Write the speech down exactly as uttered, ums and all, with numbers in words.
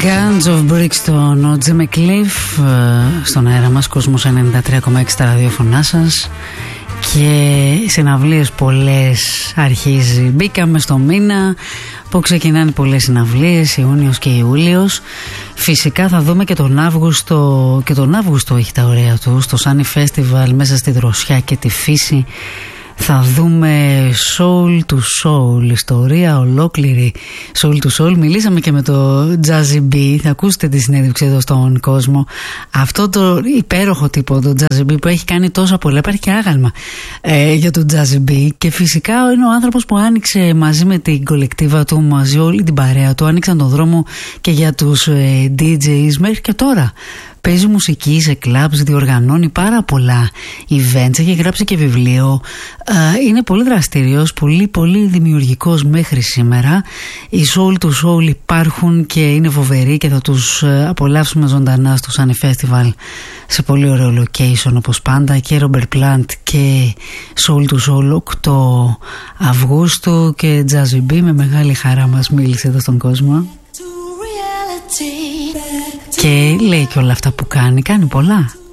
Guns of Brixton, ο Jimmy Cliff στον αέρα μας, Κόσμος ενενήντα τρία κόμμα έξι τα ραδιόφωνά σας. Και συναυλίες πολλές αρχίζει. Μπήκαμε στο μήνα που ξεκινάνε πολλές συναυλίες, Ιούνιος και Ιούλιος. Φυσικά θα δούμε και τον Αύγουστο. Και τον Αύγουστο έχει τα ωραία του, στο Sunny Festival, μέσα στη δροσιά και τη φύση. Θα δούμε soul to soul, ιστορία ολόκληρη soul to soul. Μιλήσαμε και με το Jazzy B, θα ακούσετε τη συνέντευξη εδώ στον κόσμο. Αυτό το υπέροχο τύπο, το Jazzy B, που έχει κάνει τόσα πολλά, υπάρχει και άγαλμα ε, για το Jazzy B. Και φυσικά είναι ο άνθρωπος που άνοιξε μαζί με την κολεκτίβα του, μαζί όλη την παρέα του, άνοιξαν τον δρόμο και για τους ε, ντι τζέις μέχρι και τώρα. Παίζει μουσική σε κλαμπς, διοργανώνει πάρα πολλά events, έχει γράψει και βιβλίο. Είναι πολύ δραστήριος, πολύ πολύ δημιουργικός μέχρι σήμερα. Οι soul to soul υπάρχουν και είναι φοβεροί και θα τους απολαύσουμε ζωντανά στο Sunny Festival σε πολύ ωραίο location όπως πάντα. Και Robert Plant και soul to soul οκτώ Αυγούστου και Jazzy B με μεγάλη χαρά μας μίλησε εδώ στον κόσμο. Και λέει και όλα αυτά που κάνει, κάνει πολλά.